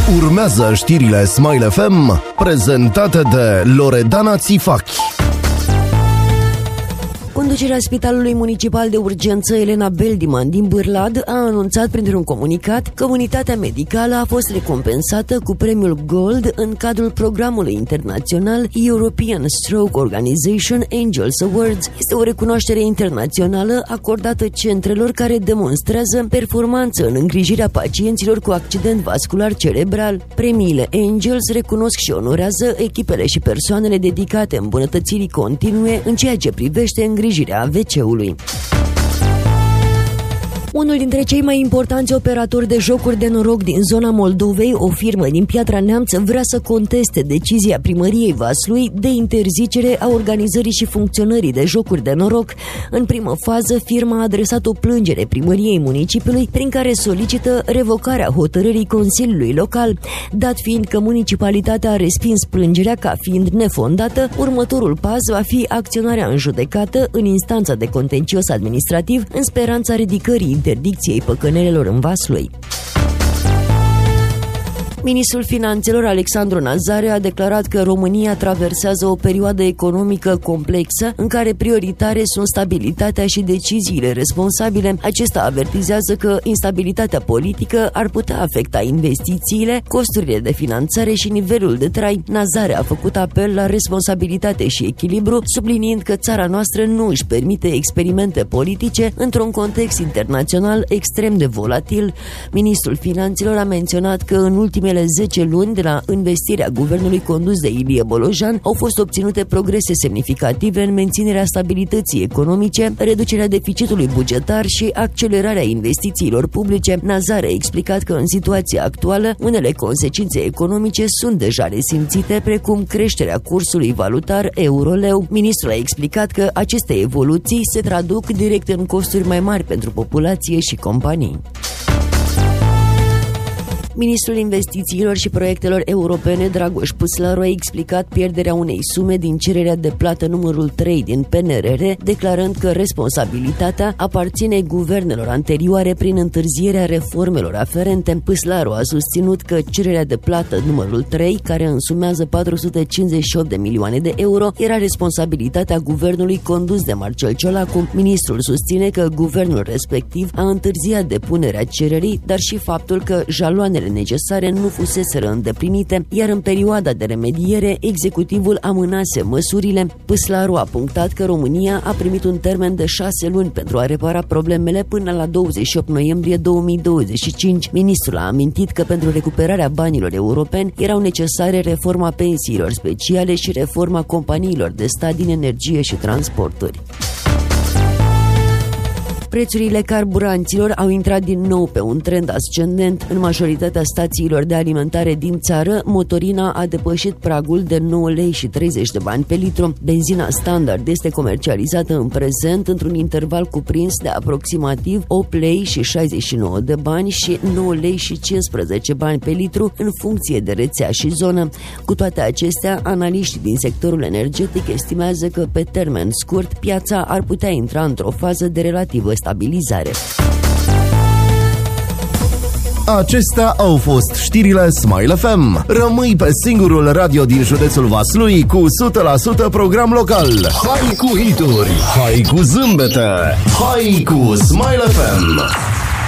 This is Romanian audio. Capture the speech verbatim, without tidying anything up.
Urmează știrile Smile F M, prezentate de Loredana Țifachi. Conducerea Spitalului Municipal de Urgență Elena Beldiman din Bârlad a anunțat printr-un comunicat că unitatea medicală a fost recompensată cu premiul Gold în cadrul programului internațional European Stroke Organization Angels Awards. Este o recunoaștere internațională acordată centrelor care demonstrează performanță în îngrijirea pacienților cu accident vascular cerebral. Premiile Angels recunosc și onorează echipele și persoanele dedicate îmbunătățirii continue în ceea ce privește îngrijirea a V C-ului. Unul dintre cei mai importanți operatori de jocuri de noroc din zona Moldovei, o firmă din Piatra Neamț, vrea să conteste decizia primăriei Vaslui de interzicere a organizării și funcționării de jocuri de noroc. În primă fază, firma a adresat o plângere primăriei municipiului prin care solicită revocarea hotărârii Consiliului Local. Dat fiind că municipalitatea a respins plângerea ca fiind nefondată, următorul pas va fi acționarea în judecată în instanța de contencios administrativ în speranța ridicării interdicției păcănelelor în Vaslui. Ministrul Finanțelor Alexandru Nazare a declarat că România traversează o perioadă economică complexă în care prioritare sunt stabilitatea și deciziile responsabile. Acesta avertizează că instabilitatea politică ar putea afecta investițiile, costurile de finanțare și nivelul de trai. Nazare a făcut apel la responsabilitate și echilibru, subliniind că țara noastră nu își permite experimente politice într-un context internațional extrem de volatil. Ministrul Finanțelor a menționat că în ultimele zece luni de la investirea guvernului condus de Ilie Bolojan au fost obținute progrese semnificative în menținerea stabilității economice, reducerea deficitului bugetar și accelerarea investițiilor publice. Nazare a explicat că în situația actuală unele consecințe economice sunt deja resimțite, precum creșterea cursului valutar euro-leu. Ministrul a explicat că aceste evoluții se traduc direct în costuri mai mari pentru populație și companii. Ministrul Investițiilor și Proiectelor Europene, Dragoș Păslaru, a explicat pierderea unei sume din cererea de plată numărul trei din P N R R, declarând că responsabilitatea aparține guvernelor anterioare prin întârzierea reformelor aferente. Păslaru a susținut că cererea de plată numărul trei, care însumează patru sute cincizeci și opt de milioane de euro, era responsabilitatea guvernului condus de Marcel Ciolacu. Ministrul susține că guvernul respectiv a întârziat depunerea cererii, dar și faptul că jaloanele necesare nu fuseseră îndeplinite, iar în perioada de remediere, executivul amânase măsurile. Păslaru a punctat că România a primit un termen de șase luni pentru a repara problemele până la douăzeci și opt noiembrie două mii douăzeci și cinci. Ministrul a amintit că pentru recuperarea banilor europeni erau necesare reforma pensiilor speciale și reforma companiilor de stat din energie și transporturi. Prețurile carburanților au intrat din nou pe un trend ascendent. În majoritatea stațiilor de alimentare din țară, motorina a depășit pragul de nouă lei și treizeci de bani pe litru. Benzina standard este comercializată în prezent într-un interval cuprins de aproximativ opt lei și șaizeci și nouă de bani și nouă lei și cincisprezece bani pe litru în funcție de rețea și zonă. Cu toate acestea, analiștii din sectorul energetic estimează că pe termen scurt piața ar putea intra într-o fază de relativă stabilizare. Acestea au fost știrile Smile F M. Rămâi pe singurul radio din județul Vaslui cu o sută la sută program local. Hai cu hituri, hai cu zâmbete, hai cu Smile F M.